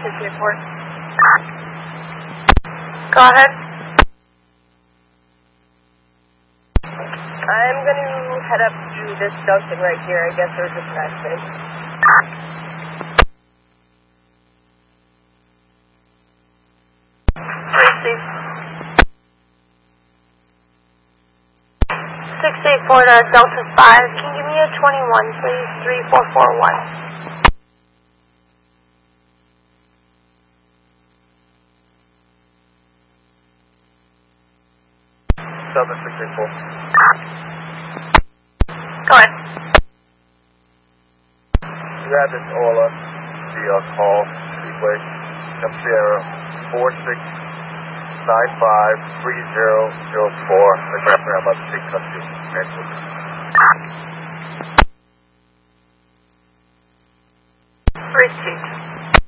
Airport. Go ahead. I'm going to head up to this junction right here. I guess there's just an accident. Receive. 684 to Delta 5. Can you give me a 21, please? 3441. 7684. Go ahead. You have this Ola via call Speedway, Sierra 46953004. The graph around about 6 countries. 32.